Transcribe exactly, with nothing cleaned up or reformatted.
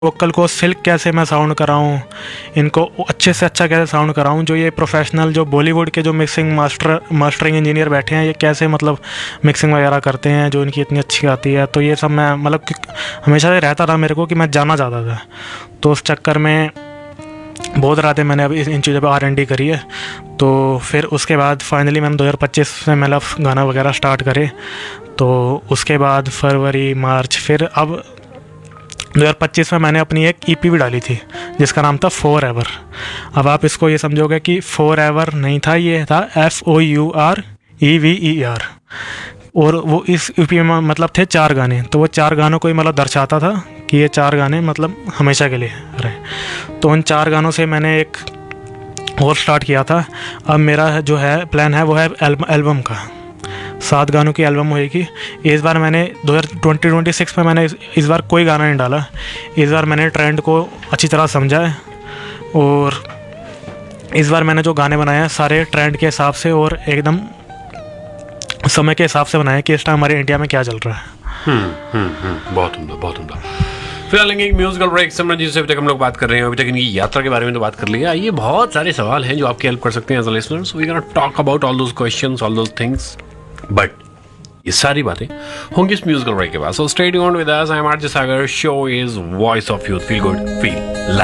Vocal को silk कैसे मैं साउंड कराऊं, इनको अच्छे से अच्छा कैसे साउंड कराऊं। जो ये प्रोफेशनल जो बॉलीवुड के जो मिक्सिंग मास्टर मास्टरिंग इंजीनियर बैठे हैं, ये कैसे मतलब मिक्सिंग वगैरह करते हैं जो इनकी इतनी अच्छी आती है। तो ये सब मैं मतलब हमेशा से रहता था मेरे को कि मैं जानना चाहता था। तो उस चक्कर में बहुत रातें मैंने अब इन चीज़ों पर आर एन डी करी है। तो फिर उसके बाद फाइनली मैंने दो हज़ार पच्चीस में मतलब गाना वगैरह स्टार्ट करे। तो उसके बाद फरवरी मार्च, फिर अब दो हज़ार पच्चीस में मैंने अपनी एक ई पी भी डाली थी जिसका नाम था फोर एवर। अब आप इसको ये समझोगे कि फोर एवर नहीं था, ये था F O you R E V E R. और वो इस ई पी में मतलब थे चार गाने। तो वो चार गानों को ही मतलब दर्शाता था कि ये चार गाने मतलब हमेशा के लिए रहे। तो उन चार गानों से मैंने एक और स्टार्ट किया था। अब मेरा जो है प्लान है वो है एल्बम का, सात गानों की एल्बम होएगी। इस बार मैंने दो हज़ार छब्बीस में मैंने इस, इस बार कोई गाना नहीं डाला। इस बार मैंने ट्रेंड को अच्छी तरह समझा है और इस बार मैंने जो गाने बनाए हैं सारे ट्रेंड के हिसाब से और एकदम समय के हिसाब से बनाए कि इस टाइम हमारे इंडिया में क्या चल रहा है। हम्म हम्म हम्म बहुत उम्दा बहुत उम्दा। फिलहाल लेंगे एक म्यूजिकल ब्रेक। सिमरन जी से अभी तक हम लोग बात कर रहे हैं, अभी तक इनकी यात्रा के बारे में तो बात कर लिया। ये बहुत सारे सवाल हैं जो आपकी हेल्प कर सकते हैं as a listener. So we can talk about all those questions, all those things, but ये सारी बातें होंगी इस म्यूजिकल ब्रेक के बाद। So stay tuned with us. I am RJ Sagar. Show is voice of youth. Feel good, feel